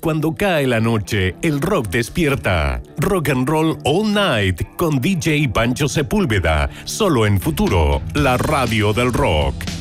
Cuando cae la noche, el rock despierta. Rock and Roll All Night con DJ Pancho Sepúlveda. Solo en Futuro, la radio del rock.